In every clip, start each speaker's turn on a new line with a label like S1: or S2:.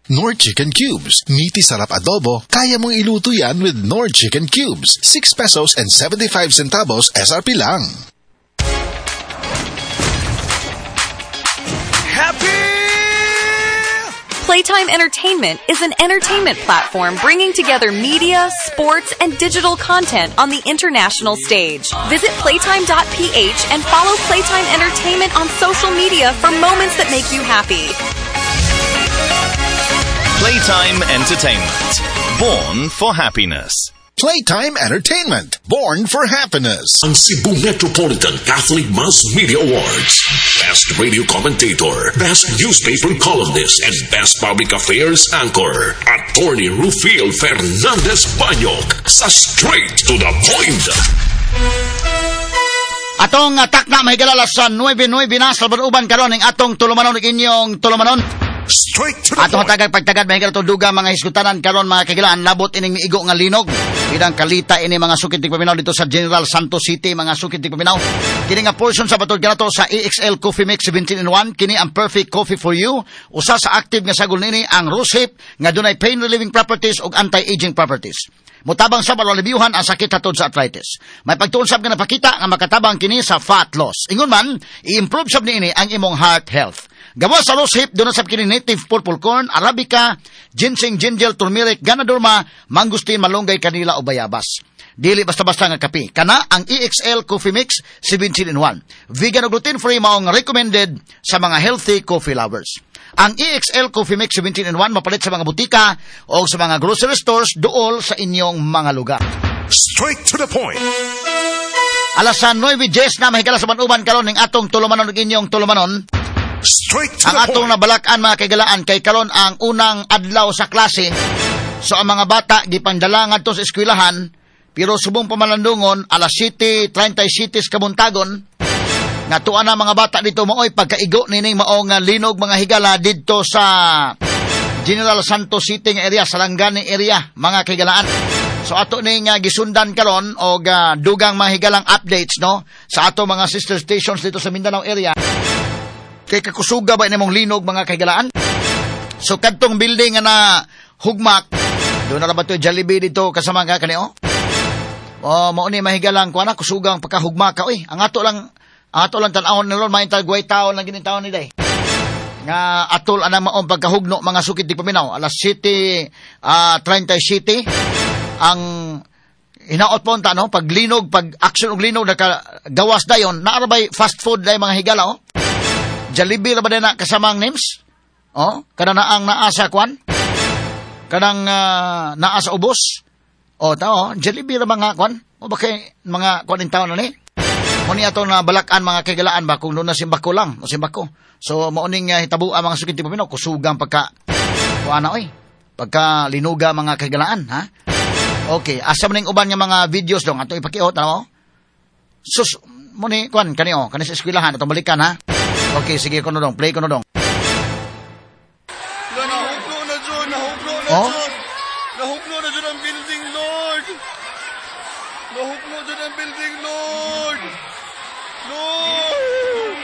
S1: Knorr Chicken Cubes. Meaty sarap adobo. Kaya mong iluto yan with Knorr Chicken Cubes. 6 pesos and 75 centavos SRP lang.
S2: Playtime Entertainment is an entertainment platform bringing together media, sports, and digital content on the international stage. Visit playtime.ph and follow Playtime Entertainment on social media for moments that make you happy.
S3: Playtime Entertainment. Born for happiness.
S1: Playtime Entertainment. Born for happiness.
S4: Ang Cebu Metropolitan Catholic Mass Media Awards. Best Radio Commentator, Best Newspaper Columnist, and Best Public Affairs Anchor. Attorney Rufil Fernandez Banyok sa Straight to the Point.
S5: Atong atak na mahigala sa 9-9 na sa uban karon ng atong tulumanon inyong tulumanon.
S4: Straight to the
S5: Atong
S4: point.
S5: pagtagad mahigala to duga mga hiskutanan karon mga kagilaan labot ining miigo nga linog. Bidang kalita ini mga sukit tig paminaw dito sa General Santos City mga sukit tig paminaw. Kini nga portion sa batod kanato sa EXL Coffee Mix 17-in-1 kini ang perfect coffee for you. Usa sa active nga sagol nini ang rosehip nga dunay pain relieving properties ug anti-aging properties. Mutabang sa balalibyuhan ang sakit hatod sa arthritis. May pagtuon sab nga napakita nga makatabang kini sa fat loss. Ingon man, i-improve sab niini ang imong heart health. Gawa sa rosehip doon sab kini native purple corn, arabica, ginseng, ginger, turmeric, ganadorma, mangustin, malunggay, kanila o bayabas. Dili basta-basta nga kape. Kana ang EXL Coffee Mix 17-in-1. Vegan o gluten-free maong recommended sa mga healthy coffee lovers. Ang EXL Coffee Mix 17-in-1 mapalit sa mga butika o sa mga grocery stores dool sa inyong mga lugar.
S4: Straight to the point.
S5: Alas 9:10 na mahigala sa manuban karon ning atong tulumanon ug inyong tulumanon.
S4: Straight to
S5: Ang
S4: the
S5: atong
S4: point.
S5: nabalakan mga kaigalaan kay karon ang unang adlaw sa klase. So ang mga bata gipandala ngadto sa eskwelahan pero subong pamalandungon alas 7:37 kabuntagon nga tuwa na mga bata dito maoy pagkaigo nining maong linog mga higala didto sa General Santos City nga area, Sarangani area mga kaigalaan. So ato ning gisundan karon og dugang mga higalang updates no sa ato mga sister stations dito sa Mindanao area. Kay kakusuga ba nimong linog mga kaigalaan? So kadtong building nga na hugmak, doon na ba ito Jollibee dito kasama nga kanio? O mao ni mahigalang kuana kusugang pagkahugmak ka oy. Ang ato lang tan-awon nilon maintag guway taon lang ginitaon ni day. Nga atol anang maong pagkahugno mga sukit di paminaw alas 7:37 ang hinaot po unta no paglinog pag action og linog nakagawas dayon naarabay fast food day mga higala oh. Jollibee ra ba na kasamang names? Oh, kada na ang naasa kwan? Kadang naasa ubos? Oh, tao, Jollibee ra mga kwan? O bakay mga kwan in taon na ni? Muni ato na balakan mga kagalaan ba kung doon na simbako lang, o simbako. So mauning hitabo ang mga sukit paminaw kusugang pagka kuana oy. Pagka linuga mga kagalaan, ha? Okay, asa man ning uban nga mga videos dong ato ipakiot ano? Sus muni kwan kanio, kani sa eskwelahan atong balikan ha. Okay, sige ko dong, play ko dong.
S6: Nahuklo na dyan,
S5: Oh?
S6: Nahuklo na dyan ang building, Lord. Nahuklo dyan ang building, Lord. Lord.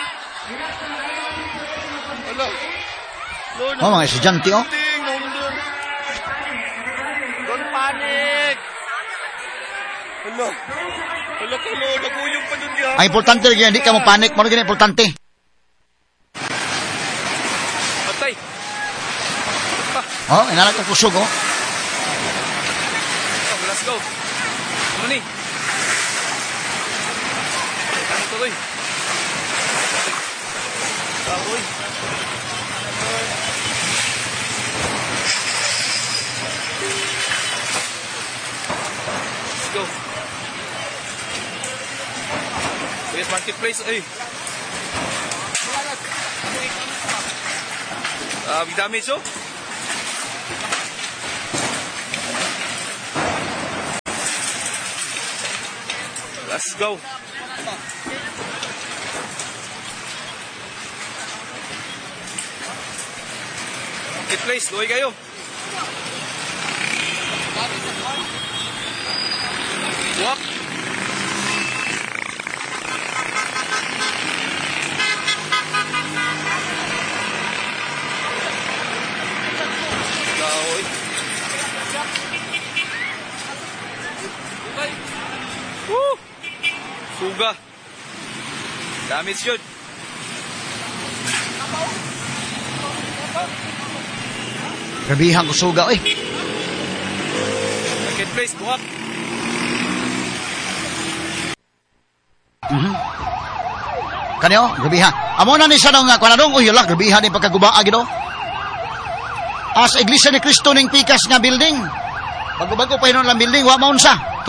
S6: Ala. Lord,
S5: Oh, mga estudyante, oh.
S6: building, nahuklo. Don't panic. Ala. Ala ka, Lord. Naguyong pa dun yan.
S5: Ang importante rin, hindi ka mo panic, mo rin importante.
S6: Patay.
S5: Oh, inalag ka kusog, oh.
S6: Let's go. Ano ni? Ano tuloy? Tuloy. Let's go. Yes, marketplace. Ay. Big damage, oh. Let's go. Marketplace, luwi kayo. Walk. Suga. Damage yun.
S5: Grabihan ko suga, oy.
S6: Marketplace, buhak.
S5: Kanyo, grabihan. Amo na ni siya nung kwanadong, uy, yala, grabihan ni pagkagubaa, gino. As Iglesia ni Cristo ning pikas nga building. Bago-bago pa yun lang building, wa maunsa.